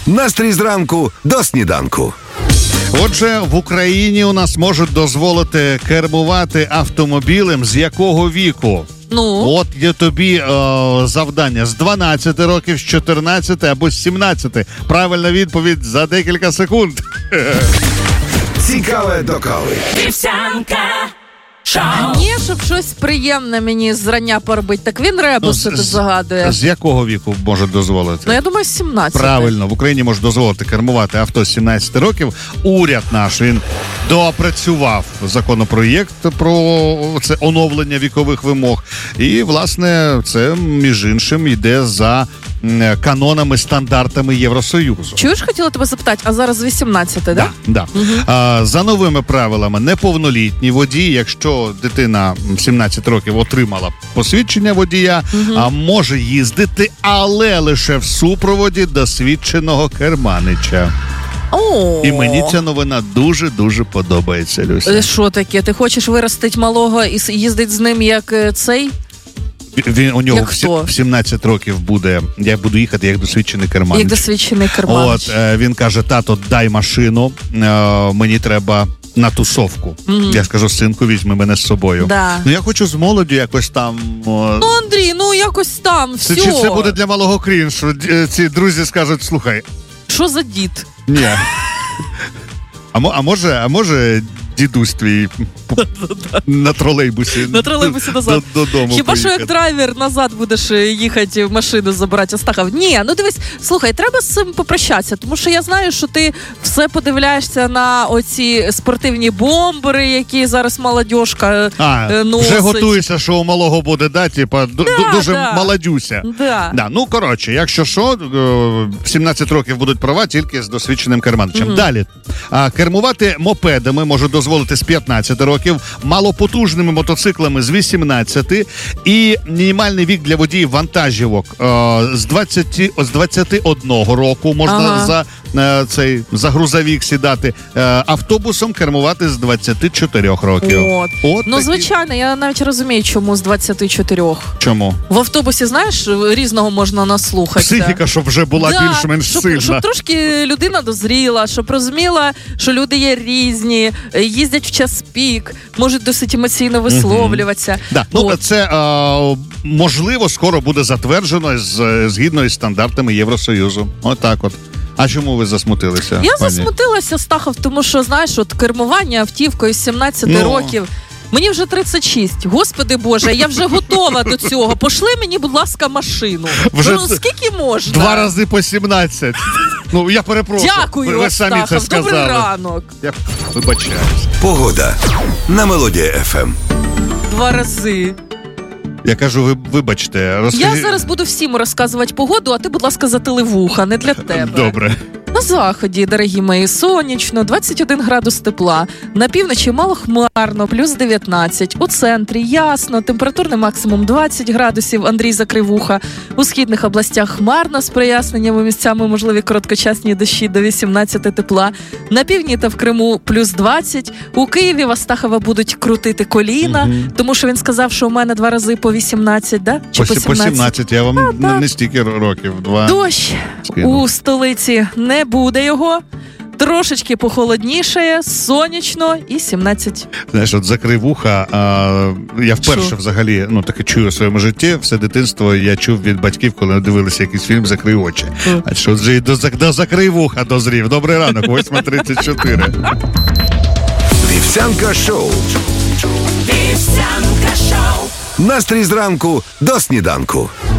Настрій зранку до сніданку. Отже, в Україні у нас можуть дозволити кермувати автомобілем з якого віку? Ну? От є тобі завдання з 12 років, з 14 або з 17. Правильна відповідь за декілька секунд. Цікаве до кави. Вівсянка шоу. Ні, щоб щось приємне мені зрання поробити. Так він ребуси тут загадує. З якого віку можуть дозволити? Ну, я думаю, з 17. Правильно, в Україні можуть дозволити кермувати авто з 17 років. Уряд наш, він доопрацював законопроєкт про це оновлення вікових вимог. І, власне, це, між іншим, йде за канонами, стандартами Євросоюзу. Чуєш, хотіла тебе запитати, а зараз 18, так? Да. За новими правилами, неповнолітній водій, якщо дитина 17 років отримала посвідчення водія, може їздити, але лише в супроводі досвідченого керманича. І мені ця новина дуже-дуже подобається, Люся. Що таке? Ти хочеш виростити малого і їздити з ним як цей? У нього в 17 років буде, я буду їхати як досвідчений керманич. Як досвідчений керманич. Він каже: тато, дай машину, мені треба на тусовку. Я скажу: синку, візьми мене з собою. Да. Я хочу з молоддю якось там... Андрій, якось там, все. Чи це буде для малого крінжу? Ці друзі скажуть: слухай... Що за дід? Ні. А може дідусь твій на тролейбусі назад. Додому Хіба поїхати. що як драйвер назад будеш їхати в машину забирати Астахов? Ні, дивись, слухай, треба з цим попрощатися, тому що я знаю, що ти все подивляєшся на оці спортивні бомбери, які зараз молодіжка носить. Вже готуєшся, що у малого буде, дуже молодюся. Да. Коротше, якщо що, в 17 років будуть права тільки з досвідченим керманичем. Далі. Кермувати мопедами може дозволити з 15 років, малопотужними мотоциклами з 18 і мінімальний вік для водіїв вантажівок з 21 року можна за грузовік сідати, автобусом кермувати з 24 років. Звичайно, я навіть розумію, чому з 24. Чому? В автобусі, знаєш, різного можна наслухатися. Психіка, щоб вже була більш-менш сильна. Щоб трошки людина дозріла, щоб розуміла, що люди є різні, їздять в час пік, можуть досить емоційно висловлюватися. Це, можливо, скоро буде затверджено згідно із стандартами Євросоюзу. Отак от. А чому ви засмутилися? Я засмутилася, Стахов, тому що, знаєш, кермування автівкою з 17 років. Мені вже 36. Господи Боже, я вже готова до цього. Пошли мені, будь ласка, машину. Скільки можна? 2 рази по 17. Я перепрошую. Дякую, ви самі це сказали. Добрий ранок. Я вибачаюсь. Погода на Мелодія ФМ. 2 рази. Я кажу, вибачте. Я зараз буду всім розказувати погоду, а ти, будь ласка, затили вуха, не для тебе. Добре. На заході, дорогі мої, сонячно, 21 градус тепла. На півночі малохмарно, плюс 19. У центрі ясно, температурний максимум 20 градусів. Андрій закрив вуха. У східних областях хмарно, з проясненнями, місцями можливі короткочасні дощі до 18 тепла. На півдні та в Криму плюс 20. У Києві в Астахова будуть крутити коліна, тому що він сказав, що у мене 2 рази по 18, да? Чи по 17? По 17, я вам не стільки років, 2. Дощ у столиці не буде його. Трошечки похолодніше, сонячно і 17. Знаєш, от закрив вуха, я вперше взагалі, таке чую у своєму житті. Все дитинство я чув від батьків, коли дивилися якийсь фільм «Закрий очі». А що вже і до «Закрий вуха» дозрів. Добрий ранок, 8:34. Вівсянка шоу. Вівсянка шоу. Настрій зранку до сніданку.